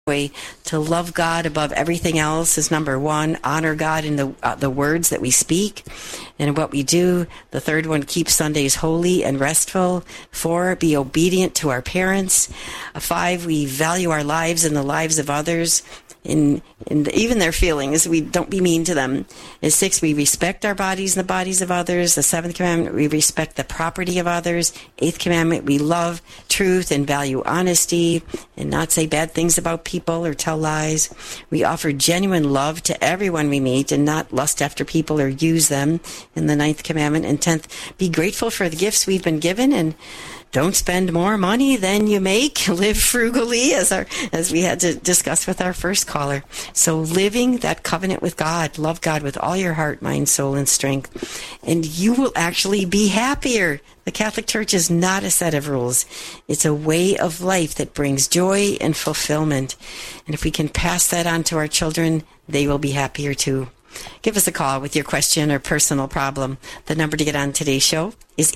way to love God above everything else is number one. Honor God in the words that we speak and what we do. The third one, keep Sundays holy and restful. 4, be obedient to our parents. 5, we value our lives and the lives of others. In even their feelings, we don't be mean to them. And 6, we respect our bodies and the bodies of others. The 7th commandment, we respect the property of others. 8th commandment, we love truth and value honesty and not say bad things about people or tell lies. We offer genuine love to everyone we meet and not lust after people or use them in the 9th commandment. And 10th, be grateful for the gifts we've been given and don't spend more money than you make. Live frugally, as we had to discuss with our first caller. So living that covenant with God, love God with all your heart, mind, soul, and strength, and you will actually be happier. The Catholic Church is not a set of rules. It's a way of life that brings joy and fulfillment. And if we can pass that on to our children, they will be happier too. Give us a call with your question or personal problem. The number to get on today's show is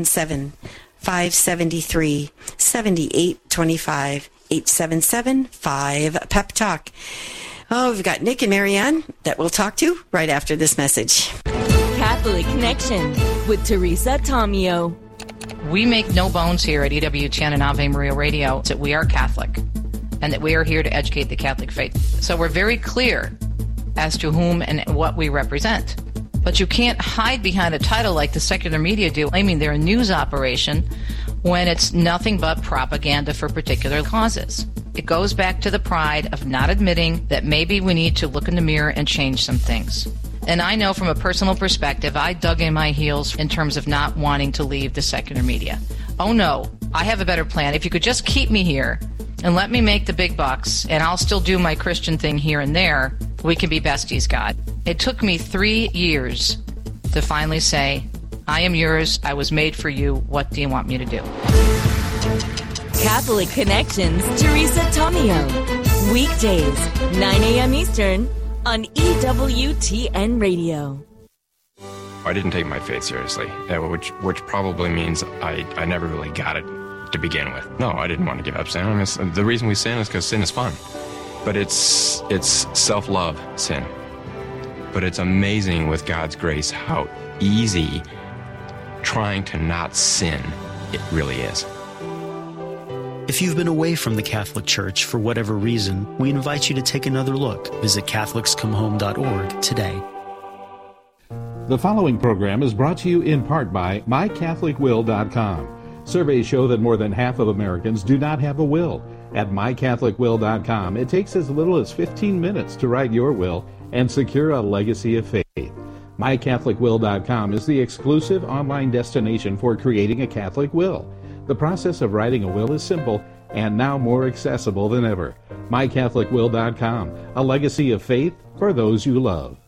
877-573-7825, 877-5-PEP-TALK. Oh, we've got Nick and Marianne that we'll talk to right after this message. Catholic Connection with Teresa Tomeo. We make no bones here at EWTN and Ave Maria Radio that we are Catholic and that we are here to educate the Catholic faith. So we're very clear as to whom and what we represent. But you can't hide behind a title like the secular media do, claiming they're a news operation when it's nothing but propaganda for particular causes. It goes back to the pride of not admitting that maybe we need to look in the mirror and change some things. And I know from a personal perspective, I dug in my heels in terms of not wanting to leave the secular media. Oh no, I have a better plan. If you could just keep me here and let me make the big bucks, and I'll still do my Christian thing here and there, we can be besties, God. It took me 3 years to finally say, I am yours, I was made for you, what do you want me to do? Catholic Connections, Teresa Tomeo. Weekdays, 9 a.m. Eastern on EWTN Radio. I didn't take my faith seriously, which probably means I never really got it to begin with. No, I didn't want to give up sin. The reason we sin is because sin is fun. But it's self-love sin. But it's amazing with God's grace how easy trying to not sin it really is. If you've been away from the Catholic Church for whatever reason, we invite you to take another look. Visit CatholicsComeHome.org today. The following program is brought to you in part by MyCatholicWill.com. Surveys show that more than half of Americans do not have a will. At MyCatholicWill.com, it takes as little as 15 minutes to write your will and secure a legacy of faith. MyCatholicWill.com is the exclusive online destination for creating a Catholic will. The process of writing a will is simple and now more accessible than ever. MyCatholicWill.com, a legacy of faith for those you love.